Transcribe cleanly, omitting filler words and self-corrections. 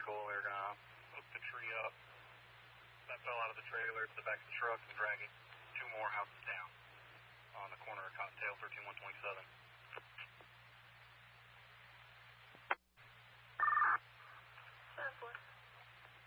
vehicle. They're going to hook the tree up. That fell out of the trailer to the back of the truck and dragging 2 more houses down on the corner of Cottontail, 13127.